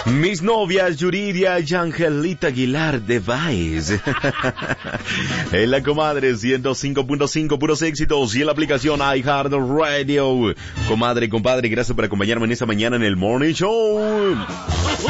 Mis novias Yuridia y Angelita Aguilar de Vice. En la comadre 105.5 puros éxitos y en la aplicación iHeartRadio. Comadre, compadre, gracias por acompañarme en esta mañana en el Morning Show.